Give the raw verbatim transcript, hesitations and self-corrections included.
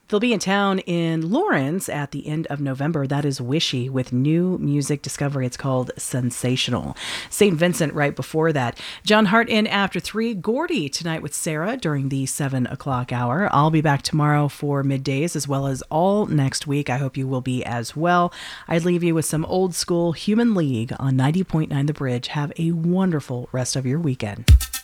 They'll be in town in Lawrence at the end of November. That is Wishy with new music discovery. It's called Sensational. Saint Vincent right before that. John Hart in after three. Gordy tonight with Sarah during the seven o'clock hour. I'll be back tomorrow for middays as well as all next week. I hope you will be as well. I'd leave you with some old school Human League on ninety point nine The Bridge. Have a wonderful rest of your weekend.